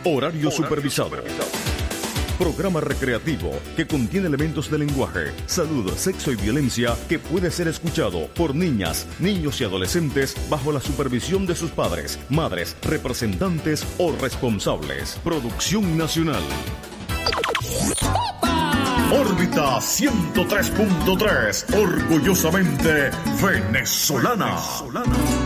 Horario supervisado. Programa recreativo que contiene elementos de lenguaje, salud, sexo y violencia que puede ser escuchado por niñas, niños y adolescentes bajo la supervisión de sus padres, madres, representantes o responsables. Producción nacional. Órbita 103.3, orgullosamente venezolana.